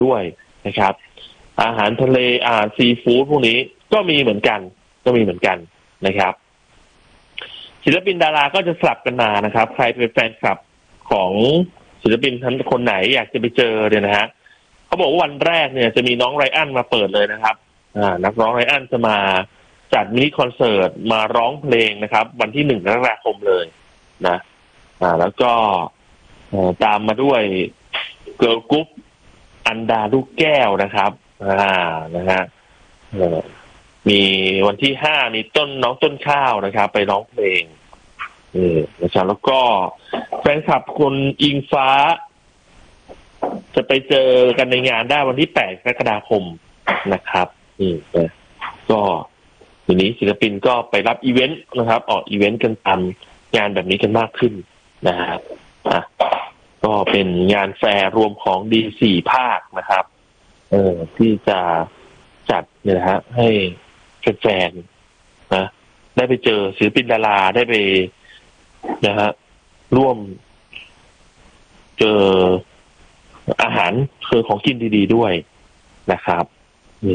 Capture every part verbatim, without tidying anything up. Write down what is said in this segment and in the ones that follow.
ด้วยนะครับอาหารทะเลอาหารซีฟู้ดพวกนี้ก็มีเหมือนกันก็มีเหมือนกันนะครับศิลปินดาราก็จะสลับกันมานะครับใครเป็นแฟนคลับของศิลปินท่านคนไหนอยากจะไปเจอเนี่ยนะฮะเขาบอกว่าวันแรกเนี่ยจะมีน้องไรอันมาเปิดเลยนะครับอ่านักร้องไรอันจะมาจัดมินิคอนเสิร์ตมาร้องเพลงนะครับวันที่หนึ่งกรกฎาคมเลยนะอ่าแล้วก็ตามมาด้วยเกิร์ลกรุ๊ปอันดาลูกแก้วนะครับอ่านะฮะมีวันที่ห้ามีต้นน้องต้นข้าวนะครับไปร้องเพลงนี่นะครับแล้วก็แฟนคลับคนอิงฟ้าจะไปเจอกันในงานได้วันที่แปดกรกฎาคมนะครับนี่ก็ทีนี้ศิลปินก็ไปรับอีเวนต์นะครับออกอีเวนต์กันตามงานแบบนี้กันมากขึ้นนะครับอ่ะก็เป็นงานแฟร์รวมของดีสี่ภาคนะครับเออที่จะจัดเนี่ยนะฮะให้แฟนๆนะได้ไปเจอศิลปินดาราได้ไปนะฮะร่วมเจออาหารคือของกินดีๆด้วยนะครับนี่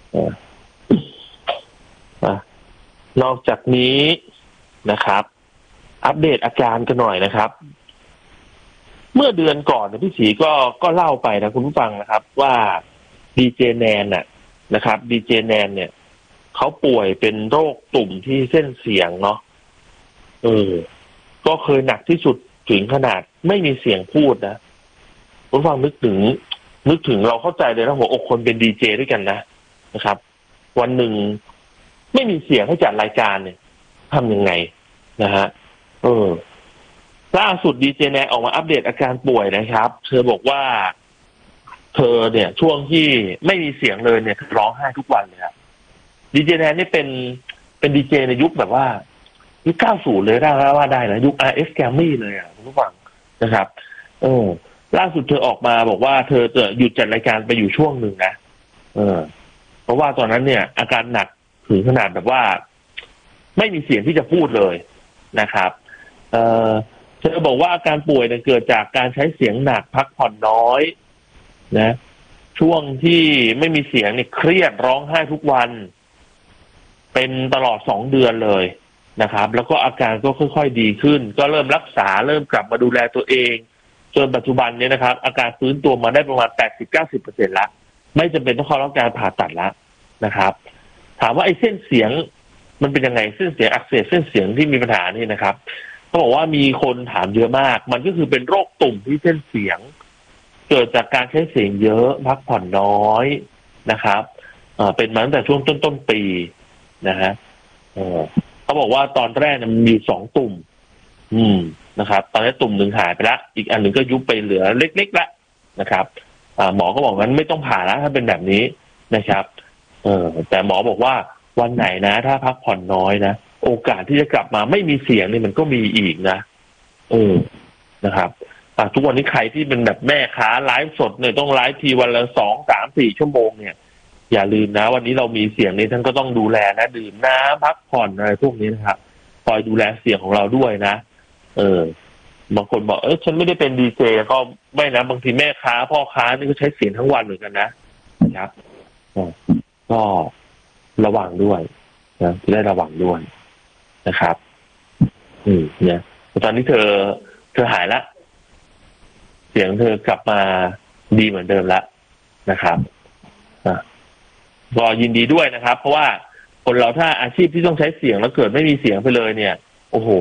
นะนอกจากนี้นะครับอัปเดตอาการกันหน่อยนะครับเมื่อเดือนก่อนเนี่ยพี่ศรีก็ก็เล่าไปนะคุณผู้ฟังนะครับว่าดีเจแนนน่ะนะครับดีเจแนนเนี่ยเขาป่วยเป็นโรคตุ่มที่เส้นเสียงเนาะเออก็เคยหนักที่สุดถึงขนาดไม่มีเสียงพูดนะคุณผู้ฟังนึกถึงนึกถึงเราเข้าใจเลยนะหัวอกคนเป็นดีเจด้วยกันนะนะครับวันหนึ่งไม่มีเสียงให้จัดรายการเนี่ยทำยังไงนะฮะเออล่าสุดดีเจแนนออกมาอัปเดตอาการป่วยนะครับเธอบอกว่าเธอเนี่ยช่วงที่ไม่มีเสียงเลยเนี่ยร้องไห้ทุกวันเลยครับดีเจแนนนี่เป็นเป็นดีเจในยุคแบบว่ายุคเก้าสิบเลยได้ว่าได้นะยุค อาร์ เอส Grammy เลยอ่ะคุณผู้ฟังนะครับเออล่าสุดเธอออกมาบอกว่าเธอจะหยุดจัดรายการไปอยู่ช่วงหนึ่งนะเออเพราะว่าตอนนั้นเนี่ยอาการหนักถึงขนาดแบบว่าไม่มีเสียงที่จะพูดเลยนะครับเออเธอบอกว่าอาการป่วยเนี่ยเกิดจากการใช้เสียงหนักพักผ่อนน้อยนะช่วงที่ไม่มีเสียงเนี่ยเครียดร้องไห้ทุกวันเป็นตลอดสองเดือนเลยนะครับแล้วก็อาการก็ค่อยๆดีขึ้นก็เริ่มรักษาเริ่มกลับมาดูแลตัวเองจนปัจจุบันนี้นะครับอาการฟื้นตัวมาได้ประมาณ แปดสิบถึงเก้าสิบเปอร์เซ็นต์ ละไม่จำเป็นต้องเข้ารับการผ่าตัดแล้วนะครับถามว่าไอ้เส้นเสียงมันเป็นยังไงเส้นเสียงอักเสบเส้นเสียงที่มีปัญหานี่นะครับเขาบอกว่ามีคนถามเยอะมากมันก็คือเป็นโรคตุ่มที่เส้นเสียงเกิดจากการใช้เสียงเยอะพักผ่อนน้อยนะครับเอ่อเป็นมาตั้งแต่ช่วงต้นต้นปีนะฮะเออเขาบอกว่าตอนแรกมันมีสองตุ่มอืมนะครับตอนนี้ตุ่มหนึ่งหายไปละอีกอันหนึ่งก็ยุบไปเหลือเล็กๆละนะครับอ่าหมอก็บอกงั้นไม่ต้องผ่าแล้วถ้าเป็นแบบนี้นะครับเออแต่หมอบอกว่าวันไหนนะถ้าพักผ่อนน้อยนะโอกาสที่จะกลับมาไม่มีเสียงนี่มันก็มีอีกนะเออนะครับอ่าทุกวันนี้ใครที่เป็นแบบแม่ค้าไลฟ์สดเนี่ยต้องไลฟ์ทีวันละสองสามสี่ชั่วโมงเนี่ยอย่าลืมนะวันนี้เรามีเสียงนี้ท่านก็ต้องดูแลนะดื่มน้ำพักผ่อนอะไรพวกนี้นะครับคอยดูแลเสียงของเราด้วยนะเออบางคนบอกเออฉันไม่ได้เป็นดีเจก็ไม่นะบางทีแม่ค้าพ่อค้านี่ก็ใช้เสียงทั้งวันเหมือนกันนะนะครับก็ระวังด้วยนะจะได้ระวังด้วยนะครับอืมเนี่ยตอนนี้เธอเธอหายละเสียงเธอกลับมาดีเหมือนเดิมละนะครับอ่ะก็ยินดีด้วยนะครับเพราะว่าคนเราถ้าอาชีพที่ต้องใช้เสียงแล้วเกิดไม่มีเสียงไปเลยเนี่ยโอ้โห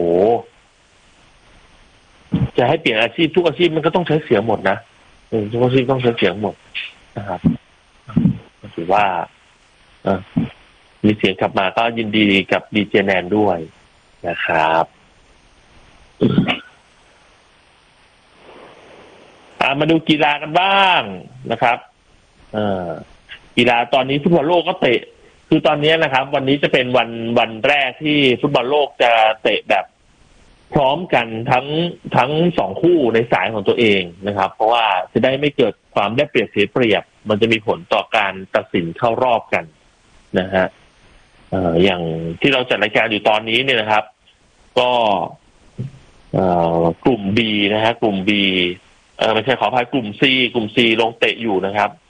จะให้เปลี่ยนอาชีพทุกอาชีพมันก็ต้องใช้เสียงหมดนะเออทุกอาชีพต้องใช้เสียงหมดนะครับถือว่าเออมีเสียงกลับมาก็ยินดีกับดีเจแนนด้วยนะครับมาดูกีฬากันบ้างนะครับเอ่อกีฬาตอนนี้ฟุตบอลโลกก็เตะคือตอนนี้นะครับวันนี้จะเป็นวันวันแรกที่ฟุตบอลโลกจะเตะแบบพร้อมกันทั้งทั้งสองคู่ในสายของตัวเองนะครับเพราะว่าจะได้ไม่เกิดความได้เปรียบเสียเปรียบมันจะมีผลต่อการตัดสินเข้ารอบกันนะฮะเอ่ออย่างที่เราจัดรายการอยู่ตอนนี้เนี่ยนะครับก็เอ่อกลุ่ม B นะฮะกลุ่ม B เออไม่ใช่ขออภัยกลุ่ม C กลุ่ม C ลงเตะอยู่นะครับ